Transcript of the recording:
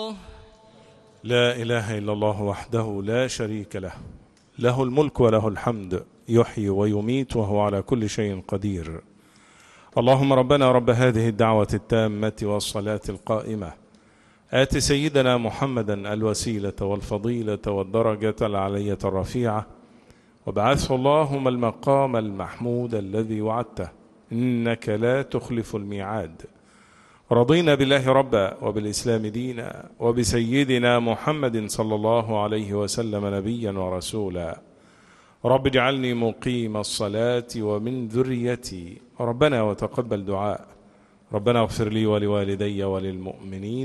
لا إله إلا الله وحده لا شريك له، له الملك وله الحمد، يحيي ويميت وهو على كل شيء قدير. اللهم ربنا رب هذه الدعوة التامة والصلاة القائمة، آت سيدنا محمدا الوسيلة والفضيلة والدرجة العلية الرفيعة، وابعثه اللهم المقام المحمود الذي وعدته، إنك لا تخلف الميعاد. رضينا بالله ربا وبالإسلام دينا وبسيدنا محمد صلى الله عليه وسلم نبيا ورسولا. رب اجعلني مقيم الصلاة ومن ذريتي، ربنا وتقبل دعاء، ربنا اغفر لي ولوالدي وللمؤمنين